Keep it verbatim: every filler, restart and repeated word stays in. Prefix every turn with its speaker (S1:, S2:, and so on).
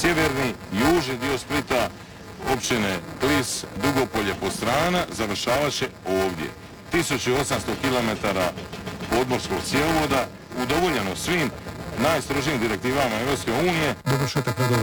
S1: sjeverni, južni dio Splita, općine Klis, Dugopolje, Postrana, završavat će ovdje. tisuću osamsto kilometara podmorskog cjevovoda, udovoljeno svim najstrožijim direktivama Europske unije.
S2: Dovršetak radova